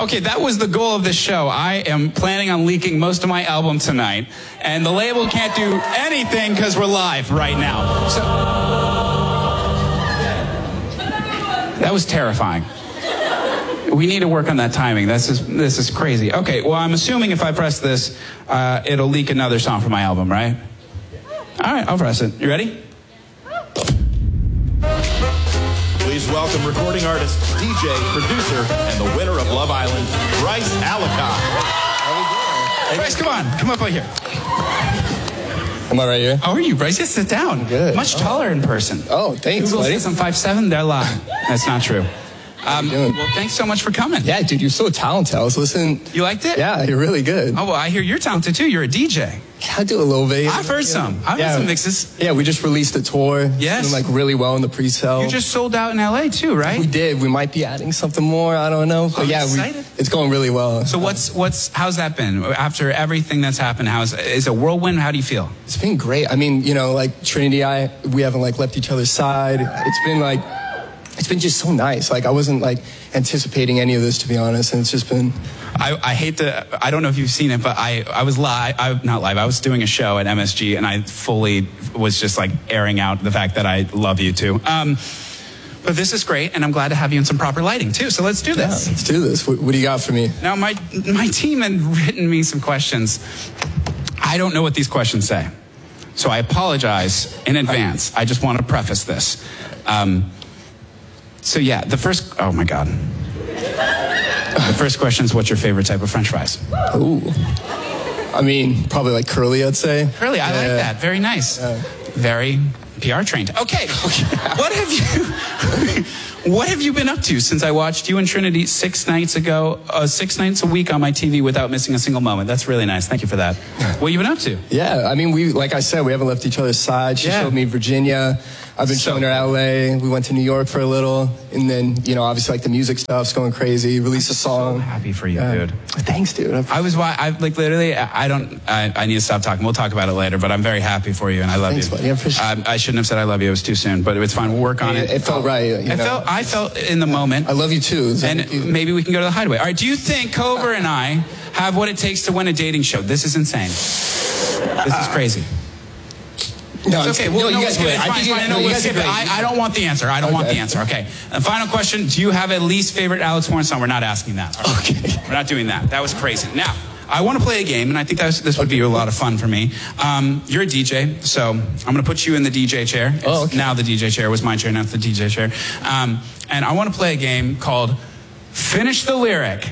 Okay, that was the goal of the show. I am planning on leaking most of my album tonight, and the label can't do anything because we're live right now. So that was terrifying. We need to work on that timing. This is crazy. Okay, well, I'm assuming if I press this, it'll leak another song from my album, right? All right, I'll press it. You ready? Please welcome recording artist, DJ, producer, and the winner of Love Island, Bryce Allicott. Hey, Bryce, come on. Come up right here. Am I right here? How are you, Bryce? Just sit down. Good. Much taller in person. Oh, thanks, Google buddy. says I'm 5'7", they're lying. That's not true. Well, thanks so much for coming. Yeah, dude, you're so talented. I was listening. You liked it? Yeah, you're really good. Oh, well, I hear you're talented too. You're a DJ. I do a little bit. I've heard some. I've heard some mixes. Yeah, we just released a tour. Yes. It's doing, like, really well in the pre-sale. You just sold out in LA too, right? We did. We might be adding something more. I don't know. But I'm yeah, excited. it's going really well. So how's that been? After everything that's happened, is it a whirlwind? How do you feel? It's been great. I mean, you know, like Trinity, we haven't like left each other's side. It's been just so nice. Like, I wasn't like anticipating any of this, to be honest, and it's just been. I don't know if you've seen it, but I was not live. I was doing a show at MSG, and I fully was just like airing out the fact that I love you too. But this is great, and I'm glad to have you in some proper lighting too. So let's do this. Yeah, let's do this. What do you got for me? Now, my team had written me some questions. I don't know what these questions say, so I apologize in advance. I just want to preface this. So yeah, oh my God. The first question is, what's your favorite type of French fries? Ooh. I mean, probably like curly, I'd say. Curly, I like that. Very nice. Very PR trained. Okay. What have you been up to since I watched you and Trinity 6 nights ago, 6 nights a week on my TV without missing a single moment? That's really nice. Thank you for that. What have you been up to? Yeah, I mean, like I said, we haven't left each other's side. She showed me Virginia. I've been showing her LA. We went to New York for a little. And then, you know, obviously like the music stuff's going crazy. Released a song. So happy for you, dude. Thanks, dude. I need to stop talking. We'll talk about it later, but I'm very happy for you and I love you. Buddy. I shouldn't have said I love you. It was too soon, but it's fine. We'll work on it. It felt right. I felt in the moment. I love you too. And maybe we can go to the Hideaway. All right, do you think Cover and I have what it takes to win a dating show? This is insane. This is crazy. No, it's okay. Well, you guys do it. I don't want the answer. I don't want the answer. Okay. And final question. Do you have a least favorite Alex Warren song? We're not asking that. Right. Okay. We're not doing that. That was crazy. Now, I want to play a game, and I think this would be a lot of fun for me. You're a DJ, so I'm going to put you in the DJ chair. Now the DJ chair was my chair, not the DJ chair. And I want to play a game called Finish the Lyric.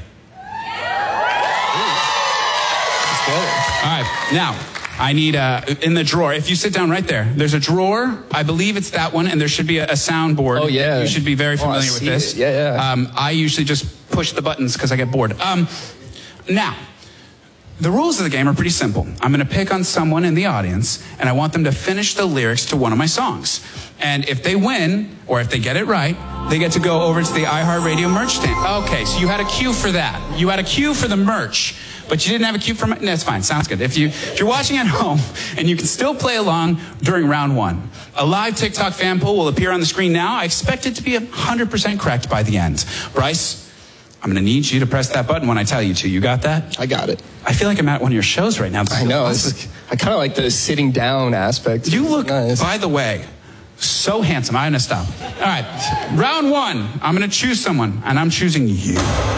All right. Now, I need in the drawer. If you sit down right there, there's a drawer. I believe it's that one, and there should be a soundboard. Oh yeah. You should be very familiar with this. Yeah. I usually just push the buttons because I get bored. Now, the rules of the game are pretty simple. I'm going to pick on someone in the audience, and I want them to finish the lyrics to one of my songs. And if they win, or if they get it right, they get to go over to the iHeartRadio merch stand. Okay, so you had a cue for that. You had a cue for the merch. But you didn't have a cue for my... That's fine. Sounds good. If you're watching at home and you can still play along during round 1, a live TikTok fan poll will appear on the screen now. I expect it to be 100% correct by the end. Bryce, I'm going to need you to press that button when I tell you to. You got that? I got it. I feel like I'm at one of your shows right now. I know. I kind of like the sitting down aspect. You look, nice. By the way, so handsome. I'm going to stop. All right. Round 1. I'm going to choose someone, and I'm choosing you.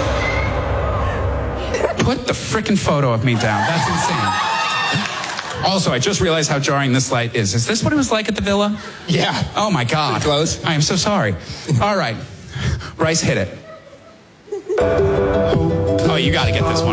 Put the frickin' photo of me down. That's insane. Also, I just realized how jarring this light is. Is this what it was like at the villa? Yeah. Oh my God. Pretty close. I am so sorry. All right. Bryce, hit it. Oh, you got to get this one.